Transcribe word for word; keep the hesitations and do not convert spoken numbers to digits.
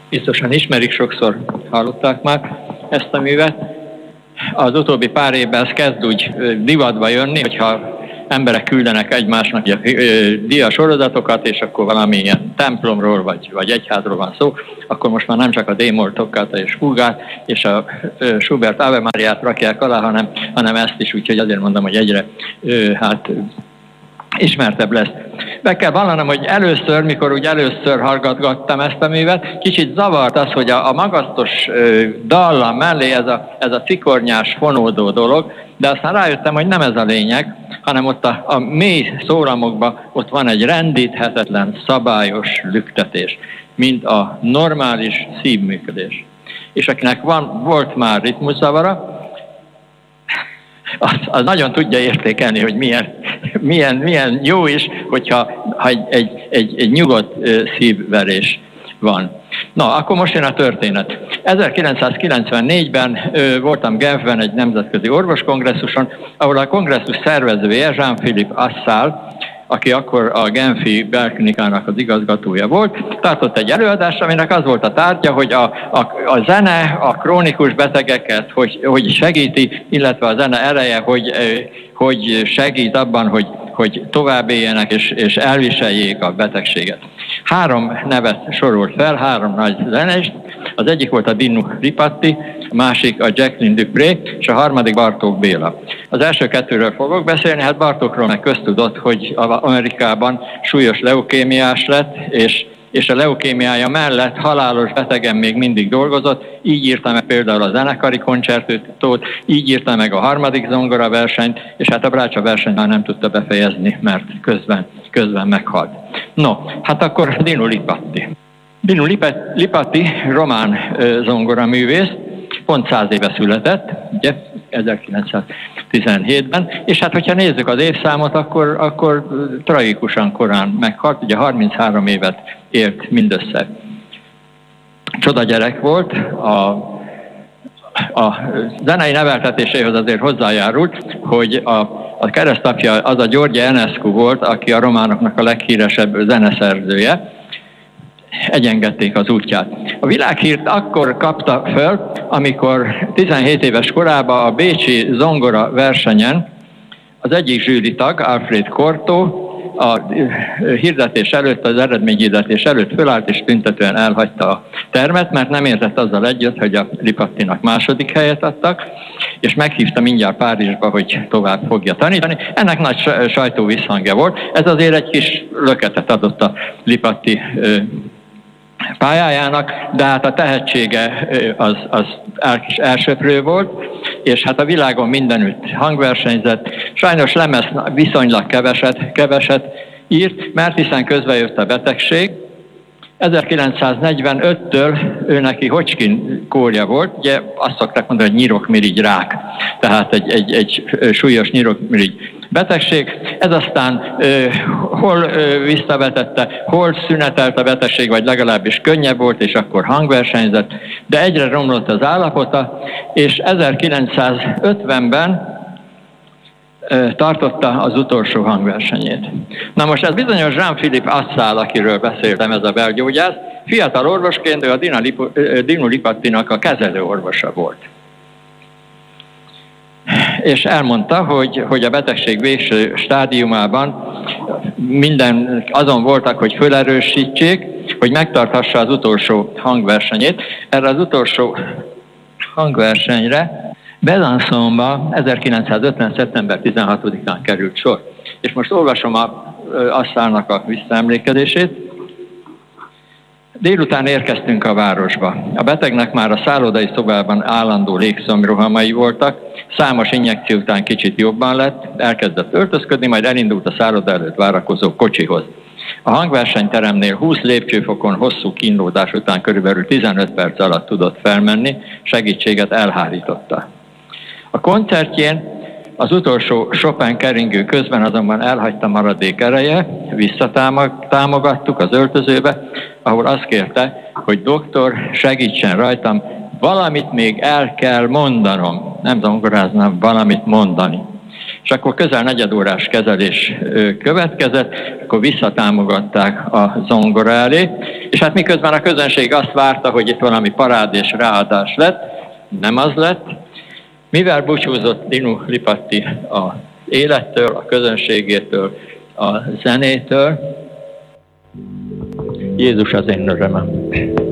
Biztosan ismerik, sokszor hallották már ezt a művet. Az utóbbi pár évben ez kezd úgy divatba jönni, hogyha emberek küldenek egymásnak dia sorozatokat, és akkor valamilyen templomról vagy, vagy egyházról van szó, akkor most már nem csak a D-moll toccata és fugát és a Schubert Ave Mariát rakják alá, hanem, hanem ezt is, úgyhogy azért mondom, hogy egyre hát ismertebb lesz. Be kell vallanom, hogy először, mikor úgy először hallgatgattam ezt a művet, kicsit zavart az, hogy a, a magasztos ö, dallam mellé ez a, ez a cikornyás, fonódó dolog, de aztán rájöttem, hogy nem ez a lényeg, hanem ott a, a mély szólamokban ott van egy rendíthetetlen, szabályos lüktetés, mint a normális szívműködés. És akinek van, volt már ritmuszavara, Az, az nagyon tudja értékelni, hogy milyen, milyen, milyen jó is, hogyha ha egy, egy, egy, egy nyugodt szívverés van. Na, akkor most jön a történet. ezerkilencszázkilencvennégyben ö, voltam Genfben egy nemzetközi orvoskongresszuson, ahol a kongresszus szervezője Jean-Philippe Assal, aki akkor a Genfi belklinikának az igazgatója volt, tartott egy előadást, aminek az volt a tárgya, hogy a, a, a zene a krónikus betegeket hogy, hogy segíti, illetve a zene ereje, hogy, hogy segít abban, hogy, hogy tovább éljenek és, és elviseljék a betegséget. Három nevet sorolt fel, három nagy zenést, az egyik volt a Dinu Lipatti, a másik a Jacqueline Dupré, és a harmadik Bartók Béla. Az első kettőről fogok beszélni, hát Bartókról meg köztudott, hogy Amerikában súlyos leukémiás lett, és, és a leukémiája mellett halálos betegen még mindig dolgozott, így írta meg például a zenekari koncertot, így írta meg a harmadik zongora versenyt, és hát a brácsa versenyt már nem tudta befejezni, mert közben, közben meghalt. No, hát akkor Dinu Lipatti. Dinu Lipatti román zongoraművész, pont száz éve született, ugye, ezerkilencszáztizenhétben, és hát hogyha nézzük az évszámot, akkor, akkor tragikusan korán meghalt, ugye harminchárom évet élt mindössze. Csoda gyerek volt, a, a zenei neveltetéséhez azért hozzájárult, hogy a, a keresztapja az a György Enescu volt, aki a románoknak a leghíresebb zeneszerzője, egyengedték az útját. A világhírt akkor kapta föl, amikor tizenhét éves korában a bécsi zongora versenyen az egyik zsűritag, Alfred Cortot, a hirdetés előtt, az eredményhirdetés előtt fölállt és tüntetően elhagyta a termet, mert nem értett azzal együtt, hogy a Lipattinak második helyet adtak, és meghívta mindjárt Párizsba, hogy tovább fogja tanítani. Ennek nagy sajtó visszhangja volt. Ez azért egy kis löketet adott a Lipatti pályájának, de hát a tehetsége az, az kis elsöprő volt, és hát a világon mindenütt hangversenyzett. Sajnos lemez viszonylag keveset, keveset írt, mert hiszen közben jött a betegség. ezerkilencszáznegyvenöttől ő neki Hodgkin kórja volt, ugye azt szokták mondani, hogy nyirokmirigy rák, tehát egy, egy, egy súlyos nyirokmirigy betegség. Ez aztán ö, hol ö, visszavetette, hol szünetelt a betegség, vagy legalábbis könnyebb volt, és akkor hangversenyzett, de egyre romlott az állapota, és ezerkilencszázötvenben ö, tartotta az utolsó hangversenyét. Na most ez bizonyos Jean-Philippe Assal, akiről beszéltem, ez a belgyógyász, fiatal orvosként ő a Dinu Lipattinak a kezelő orvosa volt. És elmondta, hogy, hogy a betegség végső stádiumában minden azon voltak, hogy fölerősítsék, hogy megtarthassa az utolsó hangversenyét. Erre az utolsó hangversenyre Besançonba ezerkilencszázötven. szeptember tizenhatodikán került sor. És most olvasom a Assalnak a visszaemlékezését. Délután érkeztünk a városba. A betegnek már a szállodai szobában állandó légszomrohamai voltak, számos injekció után kicsit jobban lett, elkezdett öltözködni, majd elindult a szálloda előtt várakozó kocsihoz. A hangversenyteremnél húsz lépcsőfokon hosszú kínlódás után körülbelül tizenöt perc alatt tudott felmenni, segítséget elhárította. A koncertjén az utolsó Chopin keringő közben azonban elhagyta maradék ereje, visszatámogattuk az öltözőbe, ahol azt kérte, hogy doktor, segítsen rajtam, valamit még el kell mondanom, nem zongoráznám, valamit mondani. és akkor közel negyedórás kezelés következett, akkor visszatámogatták a zongora elé, és hát miközben a közönség azt várta, hogy itt valami parád és ráadás lett, nem az lett. Mivel búcsúzott Dinu Lipatti az élettől, a közönségétől, a zenétől, Jézus az én örömem.